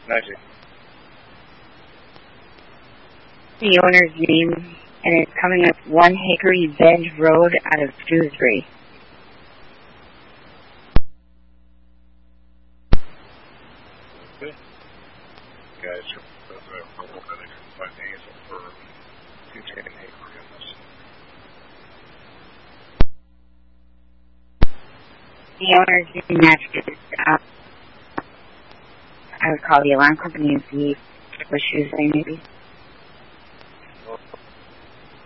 Magic. The owner's name, and it's coming up 1 Hickory Bend Road out of Shrewsbury. Okay. Guys, I'm going to find Hazel for 210 Hickory on this. The owner's name matches, I would call the alarm company and see what she was saying maybe.